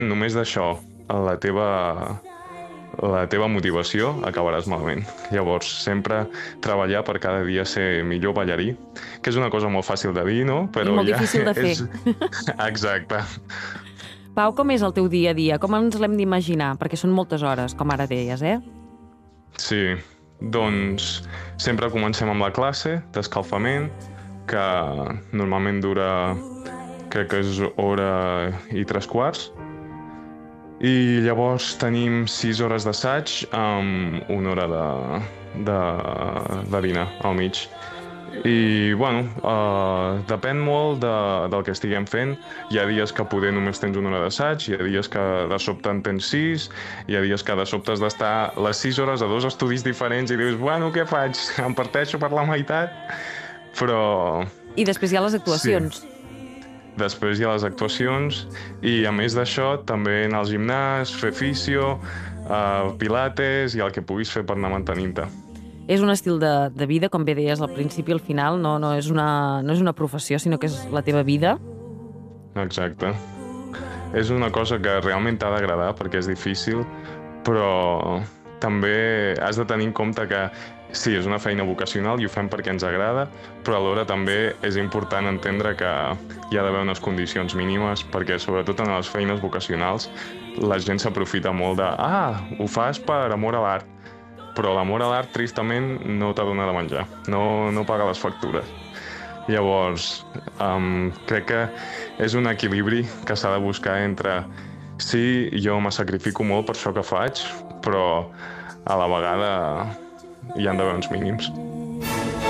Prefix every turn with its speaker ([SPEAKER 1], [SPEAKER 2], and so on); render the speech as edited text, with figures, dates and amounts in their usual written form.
[SPEAKER 1] només d'això, la teva, la teva motivació, acabaràs malament. Llavors, sempre treballar per cada dia ser millor ballarí, que és una cosa molt fàcil de dir, no?
[SPEAKER 2] I
[SPEAKER 1] Però
[SPEAKER 2] molt
[SPEAKER 1] ja
[SPEAKER 2] difícil de fer.
[SPEAKER 1] és... Exacte.
[SPEAKER 2] Pau, com és el teu dia a dia? Com ens l'hem d'imaginar? Perquè són moltes hores, com ara deies, eh?
[SPEAKER 1] Sí, doncs sempre comencem amb la classe d'escalfament, que normalment dura, crec que és hora i 3 quarts, i llavors tenim 6 hores d'assaig amb 1 hora de dinar al mig. I, bueno, depèn molt del que estiguem fent. Hi ha dies que poder només tens 1 hora d'assaig, hi ha dies que de sobte en tens 6, hi ha dies que de sobte has d'estar les 6 hores a 2 estudis diferents i dius, bueno, què faig? Em parteixo per la meitat? Però
[SPEAKER 2] I després hi ha les
[SPEAKER 1] sí,
[SPEAKER 2] actuacions.
[SPEAKER 1] després hi ha les actuacions i a més d'això també anar al gimnàs, fer fisio, pilates i el que puguis fer per anar mantenint-te.
[SPEAKER 2] És un estil de vida, com bé deies al principi, al final, no és una professió, sinó que és la teva vida.
[SPEAKER 1] Exacte. És una cosa que realment t'ha d'agradar perquè és difícil, però també has de tenir en compte que sí, és una feina vocacional i ho fem perquè ens agrada, però alhora també és important entendre que hi ha d'haver unes condicions mínimes perquè sobretot en les feines vocacionals la gent s'aprofita molt de ho fas per amor a l'art, però l'amor a l'art tristament no t'ha de menjar, no paga les factures. Llavors, crec que és un equilibri que s'ha de buscar entre sí, jo me sacrifico molt per això que faig, però a la vegada hi han d'haver uns mínims.